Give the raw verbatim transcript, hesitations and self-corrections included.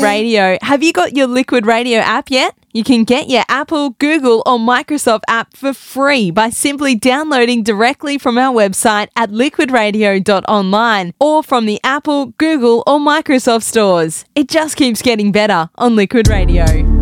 Radio. Have you got your Liquid Radio app yet? You can get your Apple, Google or Microsoft app for free by simply downloading directly from our website at liquid radio dot online or from the Apple, Google or Microsoft stores. It just keeps getting better on Liquid Radio.